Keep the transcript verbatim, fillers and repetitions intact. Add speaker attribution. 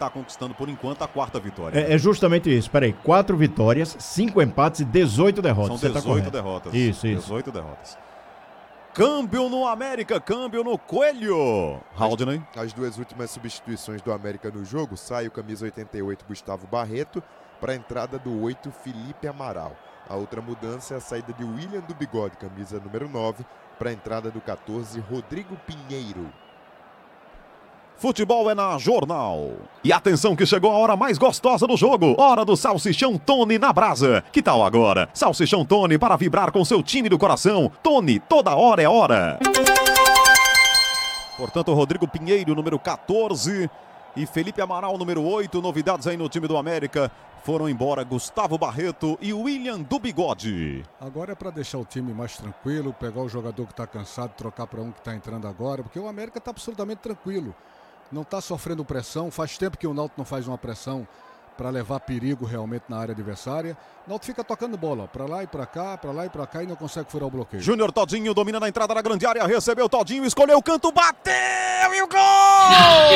Speaker 1: está conquistando por enquanto a quarta vitória.
Speaker 2: É, é justamente isso, peraí, quatro vitórias, cinco empates e dezoito derrotas.
Speaker 1: São dezoito
Speaker 2: tá
Speaker 1: derrotas.
Speaker 2: Isso, isso.
Speaker 1: dezoito derrotas. Câmbio no América, câmbio no Coelho. Haldney.
Speaker 3: As, as duas últimas substituições do América no jogo, sai o camisa oitenta e oito, Gustavo Barreto, para a entrada do oito, Felipe Amaral. A outra mudança é a saída de William do Bigode, camisa número nove, para a entrada do catorze, Rodrigo Pinheiro.
Speaker 1: Futebol é na Jornal. E atenção que chegou a hora mais gostosa do jogo. Hora do Salsichão Tony na brasa. Que tal agora? Salsichão Tony para vibrar com seu time do coração. Tony, toda hora é hora. Portanto, Rodrigo Pinheiro, número catorze. E Felipe Amaral, número oito. Novidades aí no time do América. Foram embora Gustavo Barreto e William do Bigode.
Speaker 4: Agora é para deixar o time mais tranquilo, pegar o jogador que está cansado, trocar para um que está entrando agora, porque o América está absolutamente tranquilo. Não está sofrendo pressão, faz tempo que o Náutico não faz uma pressão para levar perigo realmente na área adversária. O Náutico fica tocando bola, para lá e para cá, para lá e para cá e não consegue furar o bloqueio.
Speaker 1: Júnior Todinho domina na entrada da grande área, recebeu Todinho, escolheu o canto, bateu e o gol!